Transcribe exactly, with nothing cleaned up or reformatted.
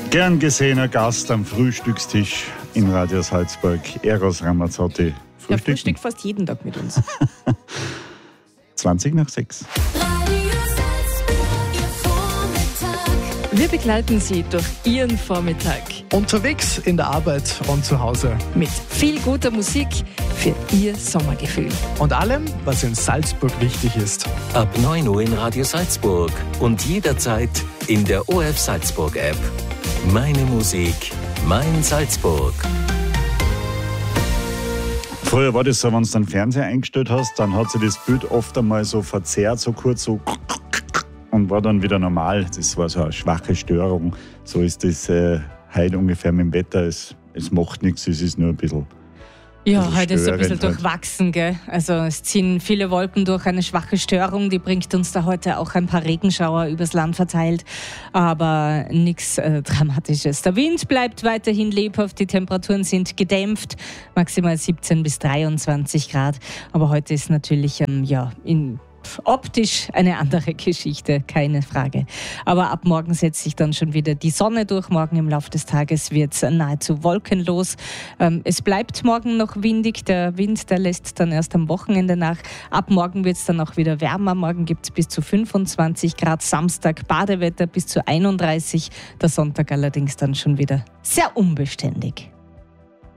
Gern gesehener Gast am Frühstückstisch in Radio Salzburg, Eros Ramazzotti. Er frühstückt fast jeden Tag mit uns. zwanzig nach sechs. Wir begleiten Sie durch Ihren Vormittag. Unterwegs, in der Arbeit und zu Hause. Mit viel guter Musik für Ihr Sommergefühl. Und allem, was in Salzburg wichtig ist. Ab neun Uhr in Radio Salzburg und jederzeit in der O R F Salzburg App. Meine Musik, mein Salzburg. Früher war das so, wenn du den Fernseher eingestellt hast, dann hat sich das Bild oft einmal so verzerrt, so kurz so und war dann wieder normal. Das war so eine schwache Störung. So ist das äh, heute ungefähr mit dem Wetter. Es, es macht nichts, es ist nur ein bisschen. Ja, heute ist es ein bisschen halt. durchwachsen, gell? Also es ziehen viele Wolken durch, eine schwache Störung, die bringt uns da heute auch ein paar Regenschauer übers Land verteilt, aber nichts äh, Dramatisches. Der Wind bleibt weiterhin lebhaft, die Temperaturen sind gedämpft, maximal siebzehn bis dreiundzwanzig Grad, aber heute ist natürlich ähm, ja in optisch eine andere Geschichte, keine Frage. Aber ab morgen setzt sich dann schon wieder die Sonne durch. Morgen im Laufe des Tages wird es nahezu wolkenlos. Ähm, es bleibt morgen noch windig. Der Wind, der lässt dann erst am Wochenende nach. Ab morgen wird es dann auch wieder wärmer. Morgen gibt es bis zu fünfundzwanzig Grad. Samstag Badewetter bis zu einunddreißig. Der Sonntag allerdings dann schon wieder sehr unbeständig.